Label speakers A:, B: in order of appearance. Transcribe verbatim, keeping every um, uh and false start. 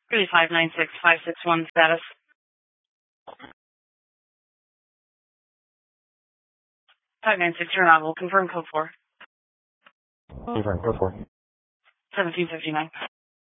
A: three five nine six five six one status. five nine six, you're not. Confirm code four.
B: Confirm code four.
A: seventeen fifty-nine.